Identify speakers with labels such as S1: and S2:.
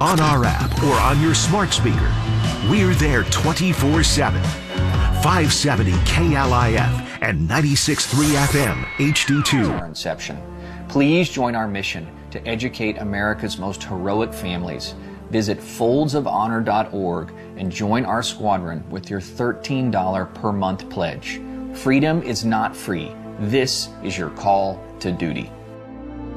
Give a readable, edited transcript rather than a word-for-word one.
S1: on our app, or on your smart speaker. We're there 24/7. 570 KLIF and 96.3 FM HD2.
S2: Our inception. Please join our mission to educate America's most heroic families. Visit foldsofhonor.org and join our squadron with your $13 per month pledge. Freedom is not free. This is your call to duty.